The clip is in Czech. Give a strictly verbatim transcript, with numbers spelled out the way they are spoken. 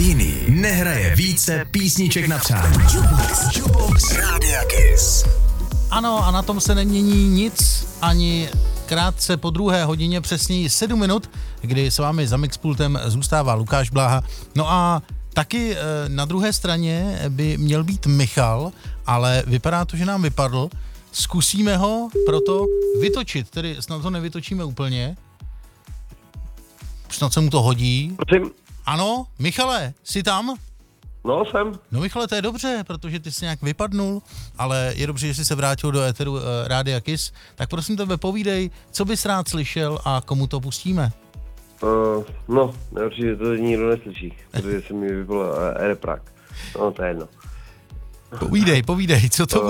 jiný nehraje více písniček na přání. Jukebox, Jukebox Rádia Kiss. Ano, a na tom se nemění nic, ani krátce po druhé hodině, přesněji sedm minut, kdy s vámi za mixpultem zůstává Lukáš Bláha. No a taky na druhé straně by měl být Michal, ale vypadá to, že nám vypadl. Zkusíme ho proto vytočit, tedy snad ho nevytočíme úplně. Snad se mu to hodí. Prosím. Ano, Michale, jsi tam? No, jsem. No Michale, to je dobře, protože ty jsi nějak vypadnul, ale je dobře, že jsi se vrátil do éteru uh, Rádia Kiss. Tak prosím tebe, povídej, co bys rád slyšel a komu to pustíme? Uh, no, určitě to nikdo neslyší, protože se mi vypal uh, Airprak. No, to je jedno. Povídej, povídej, co to